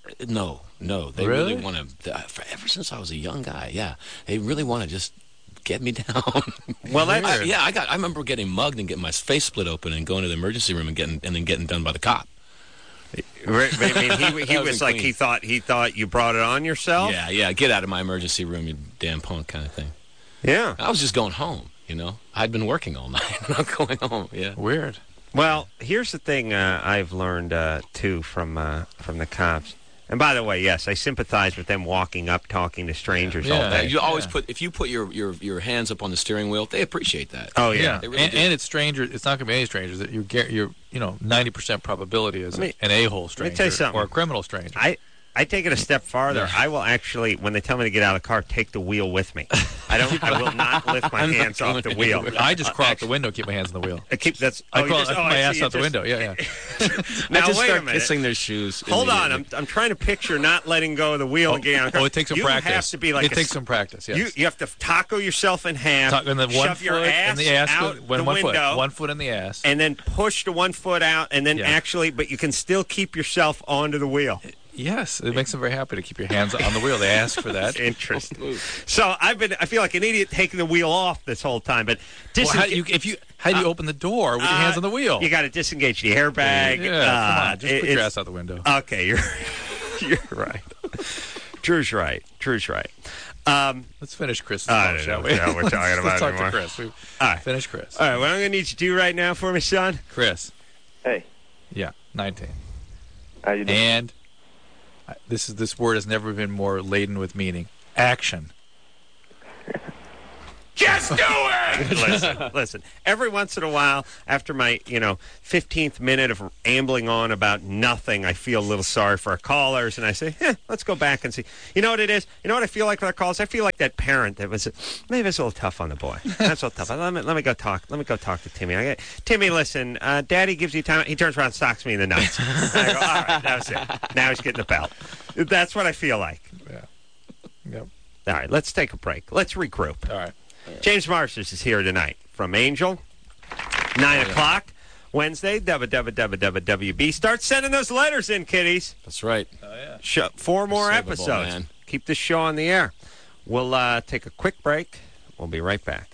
No, no. They really,
Really?
want to. Ever since I was a young guy, yeah, they really want to just get me down.
Well, that's
I, yeah, I got. I remember getting mugged and getting my face split open and going to the emergency room and getting and then getting done by the cop.
Right, I mean, he, he
That was
was
in
like, he
Queens.
thought he thought you brought it on yourself?
Yeah, yeah. Get out of my emergency room, you damn punk, kind of thing.
Yeah.
I was just going home. You know, I'd been working all night. I'm going home. Yeah.
Weird.
Well, here's the thing uh, I've learned, uh, too, from uh, from the cops. And by the way, yes, I sympathize with them walking up, talking to strangers all
Uh,
day.
you always
yeah.
put if you put your, your your hands up on the steering wheel, they appreciate that.
Oh, yeah.
Yeah,
They really
and,
do.
and it's strangers. It's not going to be any strangers. That you're, gar- you're, you know, ninety percent probability is
Let me-
an a-hole
Let
stranger
me tell you something.
or a criminal stranger.
I, I take it a step farther.
Yeah.
I will actually, when they tell me to get out of the car, take the wheel with me. I don't. I will not lift my
I'm not
hands off the
going
wheel.
anywhere.
I just crawl out the window, keep my hands on the wheel.
I keep that's.
I
oh, you
crawl,
just-
I put
oh,
my
I
ass
see,
out the
you
window.
just-
Yeah, yeah.
Now
I just
wait
start
a minute.
kissing their shoes.
Hold on,
immediately.
I'm I'm trying to picture not letting go of the wheel
Oh,
and getting out of the car.
oh, it takes some
you
practice.
have to be like
it
a
takes
s-
some practice. Yes.
You you have to taco yourself in half.
Tuck- and then one
shove your
foot
ass
in the ass,
out
one,
the
one
window,
foot, one foot in the ass,
and then push the one foot out, and then
Yeah.
actually, but you can still keep yourself onto the wheel.
yes, it makes them very happy to keep your hands on the wheel. They ask for that.
Interesting. So I've been. I feel like an idiot taking the wheel off this whole time, but
Well, how,
disengage.
you, if you how do you open the door with your hands on the wheel?
You got to disengage the airbag.
Yeah,
uh,
come on, just
it-
put your
it's-
ass out the window.
Okay, you're you're right. Drew's right. Drew's right. Um,
Let's finish Chris,
I don't
shall
know
we?
what we're talking
Let's-
about
Let's talk
anymore.
to Chris. We,
all right,
finish Chris.
all right. What I'm going to need you to do right now for me, son?
Chris.
Hey.
Yeah, nineteen.
How you doing?
And I- this is this word has never been more laden with meaning. Action.
Just do it! listen, listen. Every once in a while, after my, you know, fifteenth minute of ambling on about nothing, I feel a little sorry for our callers, and I say, eh, let's go back and see. You know what it is? You know what I feel like with our calls? I feel like that parent that was, maybe it's a little tough on the boy. That's a little tough. Let me, let me go talk. Let me go talk to Timmy. I get, Timmy, listen, uh, Daddy gives you time. He turns around and socks me in the nuts. I go, all right, that was it. Now he's getting the belt. That's what I feel like.
Yeah. Yep.
All right, let's take a break. Let's regroup.
All right.
James Marsters is here tonight from Angel. Nine
yeah.
o'clock Wednesday. W W W W W B. Start sending those letters in, kiddies.
That's right.
Oh yeah.
Show, four more
Savable,
episodes.
man.
Keep this show on the air. We'll uh, take a quick break. We'll be right back.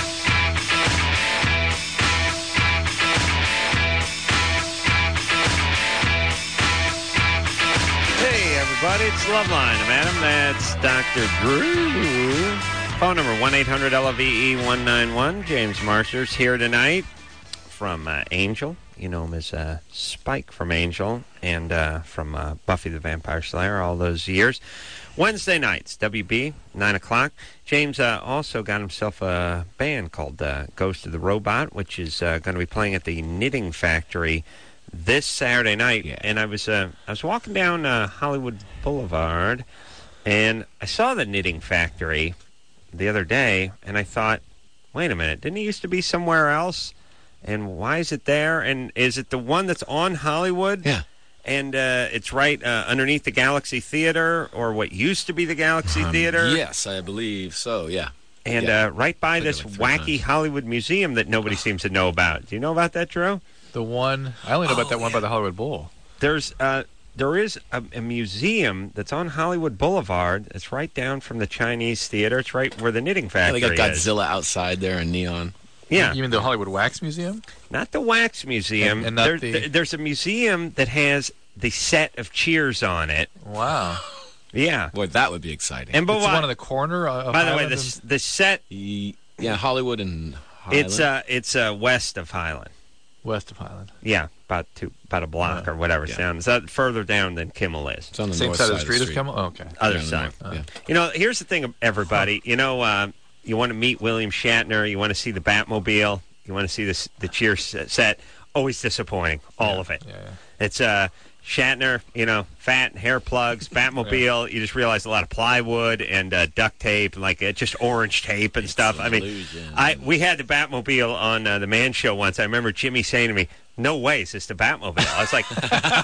Hey, everybody. It's Loveline. I'm Adam. That's Doctor Drew. Phone number one eight hundred L V E one nine one. James Marsters here tonight from uh, Angel. You know him as uh, Spike from Angel and uh, from uh, Buffy the Vampire Slayer all those years. Wednesday nights, W B, nine o'clock. James uh, also got himself a band called uh, Ghost of the Robot, which is uh, going to be playing at the Knitting Factory this Saturday night.
Yeah.
And I was uh, I was walking down uh, Hollywood Boulevard, and I saw the Knitting Factory the other day, and I thought, wait a minute, didn't it used to be somewhere else? And why is it there? And is it the one that's on Hollywood?
Yeah.
And uh, it's right uh, underneath the Galaxy Theater, or what used to be the Galaxy
Um,
Theater?
Yes, I believe so, yeah.
And
Yeah.
uh, right by
Been there
this
like three
wacky
times.
Hollywood museum that nobody seems to know about. Do you know about that, Drew?
The one I only know about
Oh,
that one by
yeah.
the Hollywood Bowl.
There's uh, there is a, a museum that's on Hollywood Boulevard. It's right down from the Chinese Theater. It's right where the Knitting
Yeah,
Factory
they got
is.
Godzilla outside there in neon.
Yeah.
You mean the Hollywood Wax Museum?
Not the Wax Museum.
And- and not
there,
the-
th- there's a museum that has the set of Cheers on it.
Wow.
Yeah.
Boy, that would be exciting.
And but
It's
what-
one in the corner of
by the way,
Highland
the
and-
s- the set
Yeah, Hollywood and Highland.
it's uh it's uh west of Highland.
West of Highland.
Yeah, about two about a block
Yeah.
or whatever.
Yeah.
It's down. It's further down than Kimmel is.
It's on the
Same
north
side of the street as Kimmel? Oh, okay.
Other
Yeah, on the
side.
north, yeah.
You know, here's the thing, everybody. You know, uh, you want to meet William Shatner. You want to see the Batmobile. You want to see this, the Cheers set. Always disappointing. All
Yeah,
of it.
yeah, yeah.
It's uh, Shatner, you know, fat hair plugs, Batmobile. You just realize a lot of plywood and uh, duct tape, like uh, just orange tape and
It's
stuff.
an
I mean,
illusion.
I we had the Batmobile on uh, the Man Show once. I remember Jimmy saying to me, "No way, is this the Batmobile?" I was like,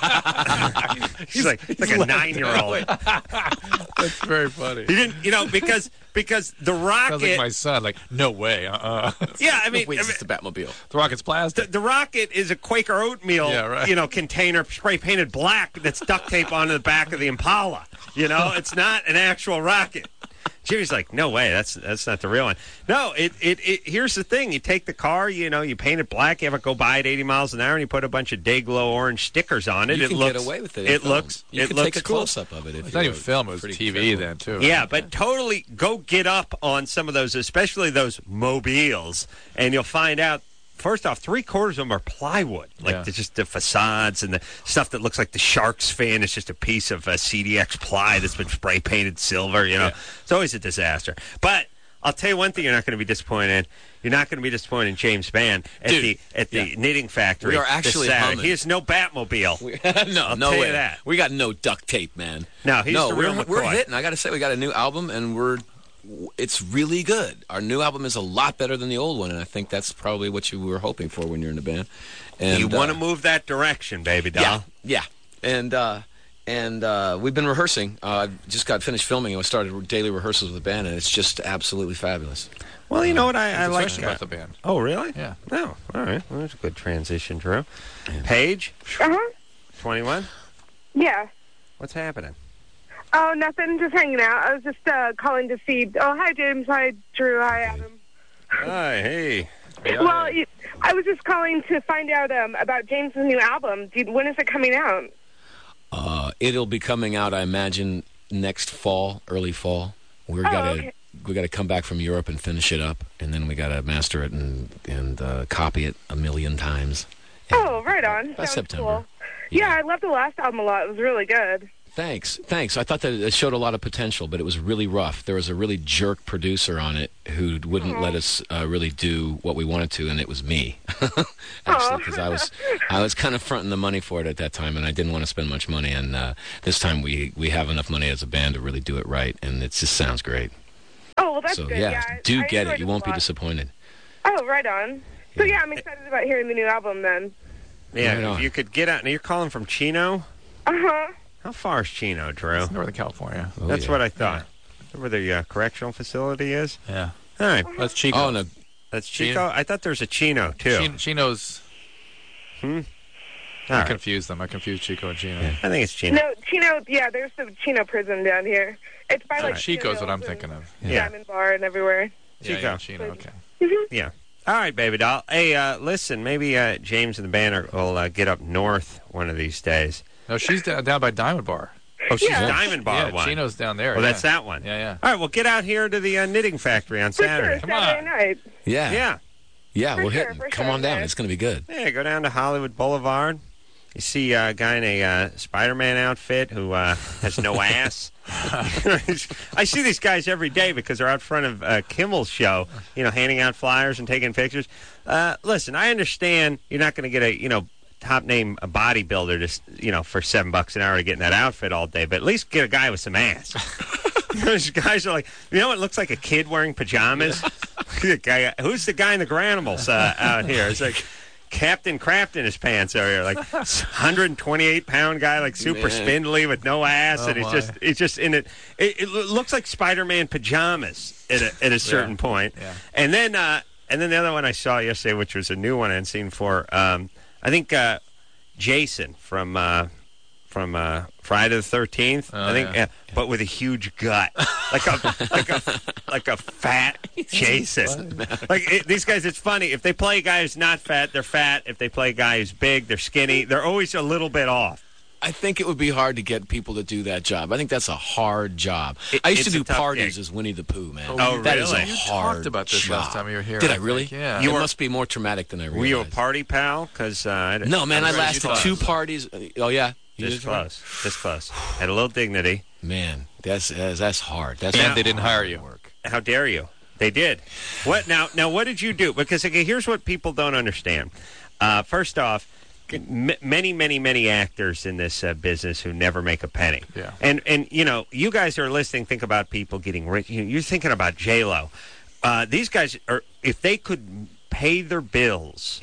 "He's like, it's like a nine-year-old."
That's very funny.
He didn't, you know, because because the
Sounds
rocket.
like my son. Like, no way. Uh-uh.
Yeah, I mean,
Wait,
I
is
mean,
this the Batmobile?
The rocket's plastic.
the, the rocket is a Quaker oatmeal,
Yeah, right.
you know, container spray painted black that's duct tape onto the back of the Impala. You know, it's not an actual rocket. Jimmy's like, no way, that's that's not the real one. No, it, it, it here's the thing: you take the car, you know, you paint it black, you have it go by at eighty miles an hour, and you put a bunch of day glow orange stickers on it.
You
it
can
looks,
get away with it. in
It
film.
looks,
You
it
can
looks
take a
cool.
close up of it. If
It's
you're
not even film. It was
pretty
T V
careful.
then, too.
Yeah, but totally go get up on some of those, especially those mobiles, and you'll find out, first off, three quarters of them are plywood. Like,
Yeah.
the, just the facades and the stuff that looks like the Sharks fin is just a piece of uh, C D X ply that's been spray painted silver, you know.
Yeah.
It's always a disaster. But I'll tell you one thing you're not going to be disappointed in. You're not going to be disappointed in James Band at
Dude,
the at the
yeah.
Knitting Factory.
We are
this
actually
Saturday.
humming.
He has no Batmobile.
We, no,
I'll
no
tell you
way.
that.
We got no duct tape, man.
No, he's
no,
the real
we're, we're
McCoy.
hitting. I got to say, we got a new album, and we're it's really good. Our new album is a lot better than the old one, and I think that's probably what you were hoping for when you're in the band. And
you want to
uh,
move that direction, baby doll.
Yeah, yeah. And uh, and uh, we've been rehearsing. Uh, I just got finished filming, and we started daily rehearsals with the band, and it's just absolutely fabulous.
Well, you know what I, I
What's
like
special about the band?
Oh, really?
Yeah.
No. All right. Well, that's a good transition, Drew. Paige,
Uh-huh.
twenty-one.
Yeah.
What's happening?
Oh, nothing. Just hanging out. I was just uh, calling to see. Oh, hi, James. Hi, Drew. Hi, Adam.
Hi, hey.
Well, you, I was just calling to find out um, about James' new album. Do you, when is it coming out?
Uh, it'll be coming out, I imagine, next fall, early fall. We're
Oh,
gotta
okay.
we gotta come back from Europe and finish it up, and then we gotta master it and and uh, copy it a million times.
Oh, right on.
By
Sounds
September.
cool. Yeah, I loved the last album a lot. It was really good.
Thanks, thanks. I thought that it showed a lot of potential, but it was really rough. There was a really jerk producer on it who wouldn't let us uh, really do what we wanted to, and it was me, actually, because I was I was kind of fronting the money for it at that time, and I didn't want to spend much money. And uh, this time we we have enough money as a band to really do it right, and it just sounds great.
Oh, well, that's
so
good.
yeah,
yeah
do
I
get
enjoyed
it. You
a
won't be
lot.
disappointed.
Oh, right on. So yeah, I'm excited about hearing the new album then.
Yeah,
Right
if
on.
you could get out. Now, you're calling from Chino?
Uh huh.
How far is Chino, Drew?
Northern California.
Oh,
That's
yeah.
what I thought. Is that where the uh, correctional facility is?
Yeah.
All right.
That's Chico.
Oh, no.
That's Chico?
Chino.
I thought there was a Chino, too.
Chino, Chino's.
Hmm?
I
All right.
confused them. I confused Chico and Chino.
I think it's Chino.
No, Chino. Yeah, there's the Chino prison down here. It's by like
Chico's what
Chino
I'm
and
thinking of.
Yeah.
Diamond Bar and everywhere.
Yeah,
Chico.
yeah, Chino, okay.
Yeah. All right, baby doll. Hey, uh, listen, maybe uh, James and the band are, will uh, get up north one of these days.
No, she's down, down by Diamond Bar.
Oh, she's
Yeah.
Diamond Bar
yeah,
one.
Chino's down there.
Oh,
yeah.
that's that one.
Yeah, yeah.
All right, well, get out here to the uh, knitting factory on
For
Saturday.
sure,
Come
Saturday
on.
night.
Yeah,
Yeah.
yeah.
For
We're
sure,
hitting.
for
Come
sure,
on down.
man.
It's going to be good.
Yeah, go down to Hollywood Boulevard. You see a guy in a uh, Spider-Man outfit who uh, has no ass. I see these guys every day because they're out front of uh, Kimmel's show, you know, handing out flyers and taking pictures. Uh, listen, I understand you're not going to get a, you know, top-name bodybuilder just, you know, for seven bucks an hour to get in that outfit all day, but at least get a guy with some ass. Those guys are like, you know what looks like a kid wearing pajamas? The guy, who's the guy in the Granimals uh, out here? It's like Captain Kraft in his pants over here, like one hundred twenty-eight pound guy, like super
Man.
spindly with no ass,
Oh,
and he's
my.
just he's just in it. It, it lo- looks like Spider-Man pajamas at a, at a certain
Yeah.
point.
Yeah.
And then uh, and then the other one I saw yesterday, which was a new one I hadn't seen before. Um, I think uh, Jason from uh, from uh, Friday the thirteenth.
Oh,
I think,
yeah.
yeah, but with a huge gut, like a like a like a fat Jason. Like it, these guys, it's funny. If they play a guy who's not fat, they're fat. If they play a guy who's big, they're skinny. They're always a little bit off.
I think it would be hard to get people to do that job. I think that's a hard job.
It-
I used to
it's a
do
tough
parties
gig.
as Winnie the Pooh, man.
Oh,
That is a
really?
You
hard
talked about this
job.
last time you were here.
Did
I
I really?
think, yeah.
It
You were-
must be more traumatic than I realized.
Were you a party pal? Because uh, I didn't-
No, man, I
I'm
lasted
glad you
two
thought.
parties. Oh, yeah? You
Just
did?
close, just close. Had a little dignity.
Man, that's that's, that's hard. That's
And
hard
they didn't hire you.
Work.
How dare you? They did. What now? Now, what did you do? Because okay, here's what people don't understand. Uh, first off, m- many, many, many actors in this uh, business who never make a penny.
Yeah.
And and you know, you guys are listening. Think about people getting rich. You- You're thinking about J Lo. Uh, these guys are. If they could pay their bills.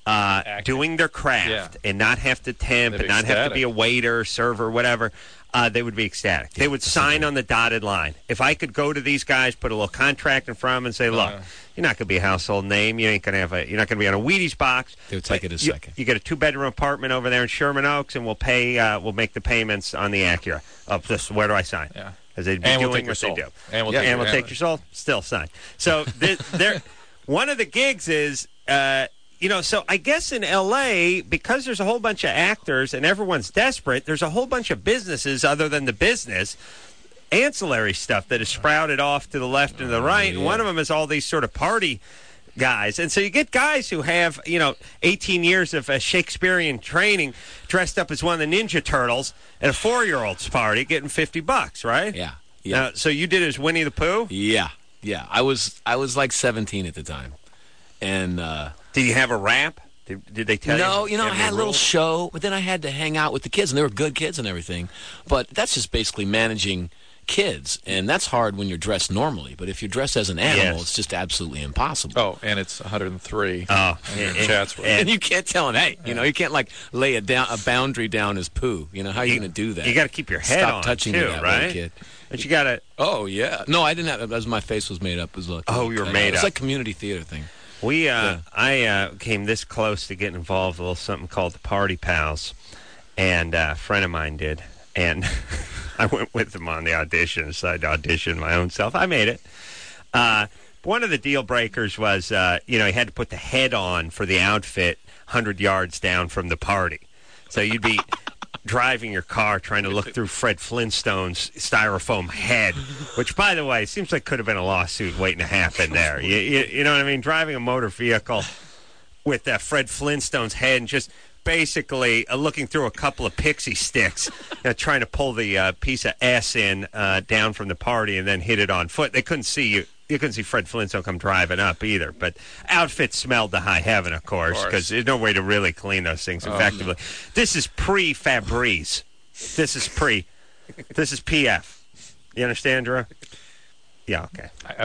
Uh, doing their craft
Yeah.
and not have to temp
They'd
and
be
not have to
ecstatic.
be a waiter, server, whatever, uh, they would be ecstatic. They would sign on the dotted line. If I could go to these guys, put a little contract in front of them and say, look,
Uh.
you're not going to be a household name. You ain't going to have a. You're not going to be on a Wheaties box.
They would take
but
it a
you,
second.
You get a two-bedroom apartment over there in Sherman Oaks, and we'll pay. Uh, we'll make the payments on the Acura. Of this, where do I sign?
Yeah.
Because they'd be
And we'll
doing
take your
what they
soul.
do.
And we'll
yeah,
take
and
your-
we'll take your soul. Still sign. So th- there, one of the gigs is. Uh, You know, so I guess in L A, because there's a whole bunch of actors and everyone's desperate, there's a whole bunch of businesses other than the business, ancillary stuff that is sprouted off to the left and to the right. And one of them is all these sort of party guys. And so you get guys who have, you know, eighteen years of uh, Shakespearean training dressed up as one of the Ninja Turtles at a four-year-old's party getting fifty bucks, right?
Yeah. Yeah.
Now, so you did it as Winnie the Pooh?
Yeah. Yeah. I was I was like seventeen at the time. And uh
Did you have a rap? Did, did they tell you?
No, you know, I
have
had
any
a little
rules?
show, but then I had to hang out with the kids, and they were good kids and everything. But that's just basically managing kids, and that's hard when you're dressed normally. But if you're dressed as an animal,
Yes.
it's just absolutely impossible.
Oh, and it's one hundred three.
Oh,
and you're in
and-
Chatsworth.
And you can't tell them, hey, you know, you can't like lay a down a boundary down as poo. You know, how are you,
You-
going to do that?
You got to keep your head
Stop
on,
touching
too,
me that way,
right?
kid.
But you got to.
Oh yeah, no, I didn't have. As my face was made up, it was like
Oh, you were made
It was
up.
like community theater thing.
We, uh,
Yeah.
I uh, came this close to getting involved with a little something called the Party Pals, and uh, a friend of mine did, and I went with them on the audition, so I'd audition my own self. I made it. Uh, one of the deal breakers was, uh, you know, you had to put the head on for the outfit one hundred yards down from the party. So you'd be driving your car trying to look through Fred Flintstone's styrofoam head, which, by the way, seems like could have been a lawsuit waiting to happen there. You, you, you know what I mean? Driving a motor vehicle with uh, Fred Flintstone's head and just basically uh, looking through a couple of pixie sticks, uh, trying to pull the uh, piece of S in uh, down from the party and then hit it on foot. They couldn't see you. You couldn't see Fred Flintstone come driving up either. But outfit smelled to high heaven, of course, because there's no way to really clean those things
Oh,
effectively.
no.
This is pre-Febreze. This is pre. This is P F. You understand, Drew? Yeah, okay.
I,